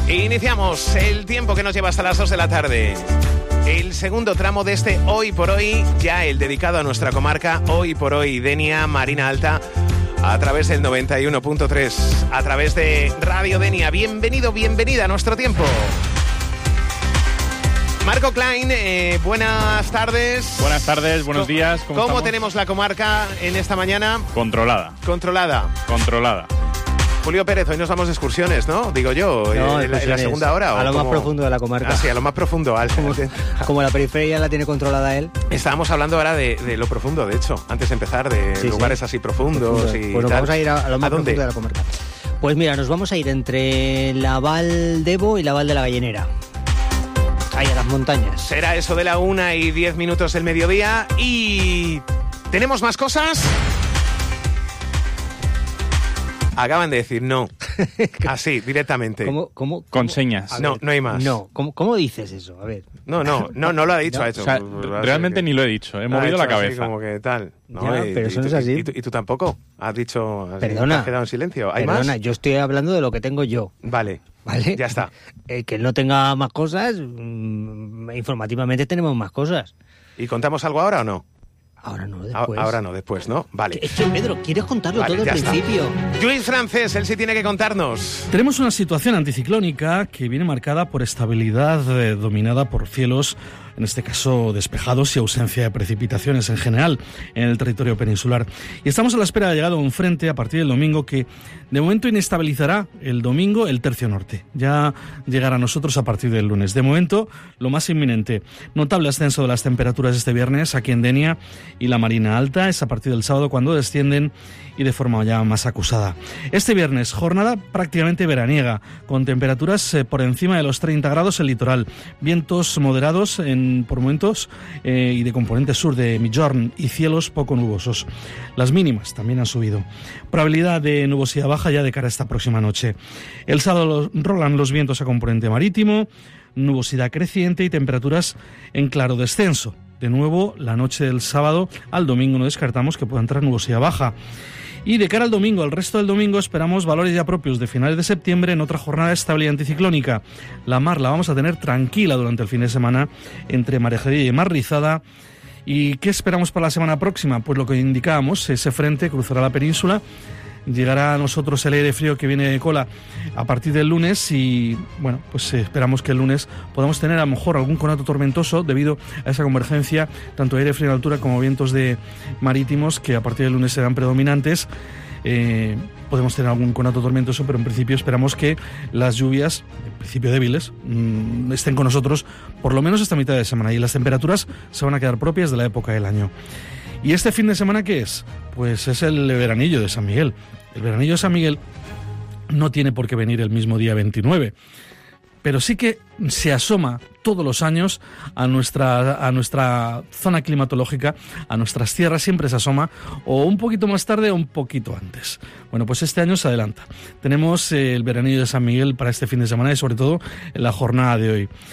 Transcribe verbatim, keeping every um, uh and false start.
Iniciamos el tiempo que nos lleva hasta las dos de la tarde. El segundo tramo de este Hoy por Hoy, ya el dedicado a nuestra comarca, Hoy por Hoy, Denia, Marina Alta, a través del noventa y uno punto tres, a través de Radio Denia. Bienvenido, bienvenida a nuestro tiempo. Marco Klein, eh, buenas tardes. Buenas tardes, buenos ¿Cómo, días. ¿Cómo, ¿Cómo estamos? tenemos la comarca en esta mañana? Controlada. Controlada. Controlada. Julio Pérez, hoy nos vamos de excursiones, ¿no? Digo yo, no, en, la, en la segunda hora. A ¿o lo como... más profundo de la comarca. Ah, sí, a lo más profundo. Al... Como, como la periferia la tiene controlada él. Estábamos hablando ahora de, de lo profundo, de hecho, antes de empezar, de sí, lugares sí. así profundos. Profundo. Y pues nos tal. vamos a ir a, a lo más ¿A dónde? profundo de la comarca. Pues mira, nos vamos a ir entre la Val d'Ebo y la Val de la Gallinera. Ahí a las montañas. Será eso de la una y diez minutos del mediodía y... ¿tenemos más cosas? Acaban de decir no. Así, directamente. ¿Cómo, cómo, cómo? Con señas. No, no hay más. No, ¿cómo, ¿cómo dices eso? A ver. No, no, no, no lo ha dicho, No, ha hecho. O sea, Así realmente que- ni lo he dicho, he ha movido hecho la así cabeza. como que tal. No, Ya, y- pero y eso no tú- es así. Y tú, y tú tampoco. Has dicho... has- Perdona. Te has quedado en silencio. ¿Hay Perdona, más? yo estoy hablando de lo que tengo yo. Vale. ¿Vale? Ya está. El que no tenga más cosas, mmm, informativamente tenemos más cosas. ¿Y contamos algo ahora o no? Ahora no, A- después. Ahora no, después, ¿no? Vale. Es que, Pedro, ¿quieres contarlo Vale, todo ya al está. principio? Luis Francés, él sí tiene que contarnos. Tenemos una situación anticiclónica que viene marcada por estabilidad eh, dominada por cielos, en este caso despejados y ausencia de precipitaciones en general en el territorio peninsular. Y estamos a la espera de la llegada de un frente a partir del domingo que de momento inestabilizará el domingo el tercio norte. Ya llegará a nosotros a partir del lunes. De momento, lo más inminente, notable ascenso de las temperaturas este viernes aquí en Denia y la Marina Alta. Es a partir del sábado cuando descienden y de forma ya más acusada. Este viernes, jornada prácticamente veraniega, con temperaturas eh, por encima de los treinta grados en el litoral, vientos moderados en, por momentos eh, y de componente sur de Migjorn y cielos poco nubosos. Las mínimas también han subido. Probabilidad de nubosidad baja ya de cara a esta próxima noche. El sábado rolan los vientos a componente marítimo, nubosidad creciente y temperaturas en claro descenso. De nuevo, la noche del sábado al domingo no descartamos que pueda entrar nubosidad baja. Y de cara al domingo, al resto del domingo, esperamos valores ya propios de finales de septiembre en otra jornada de estabilidad anticiclónica. La mar la vamos a tener tranquila durante el fin de semana entre Marejería y Mar Rizada. ¿Y qué esperamos para la semana próxima? Pues lo que indicábamos, ese frente cruzará la península. Llegará a nosotros el aire frío que viene de cola a partir del lunes y, bueno, pues esperamos que el lunes podamos tener a lo mejor algún conato tormentoso debido a esa convergencia, tanto de aire frío en altura como vientos de marítimos que a partir del lunes serán predominantes. Eh, podemos tener algún conato tormentoso, pero en principio esperamos que las lluvias, en principio débiles, mmm, estén con nosotros por lo menos esta mitad de semana y las temperaturas se van a quedar propias de la época del año. ¿Y este fin de semana qué es? Pues es el veranillo de San Miguel. El veranillo de San Miguel no tiene por qué venir el mismo día veintinueve, pero sí que se asoma todos los años a nuestra, a nuestra zona climatológica, a nuestras tierras, siempre se asoma o un poquito más tarde o un poquito antes. Bueno, pues este año se adelanta. Tenemos eh, el veranillo de San Miguel para este fin de semana y sobre todo en la jornada de hoy.